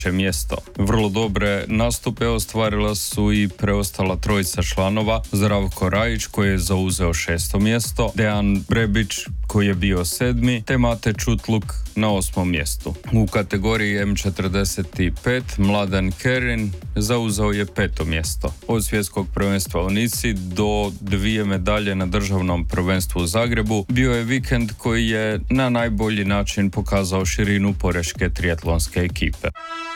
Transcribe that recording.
mjesto. Vrlo dobre nastupe ostvarila su i preostala trojica članova, Zdravko Rajić koji je zauzeo 6. mjesto, Dejan Brebić koji je bio 7. te Mate Čutluk na 8. mjestu. U kategoriji M45 Mladen Kerin zauzeo je 5. mjesto. Od svjetskog prvenstva u Nici do 2 medalje na državnom prvenstvu u Zagrebu bio je vikend koji je na najbolji način pokazao širinu porečke triatlonske ekipe.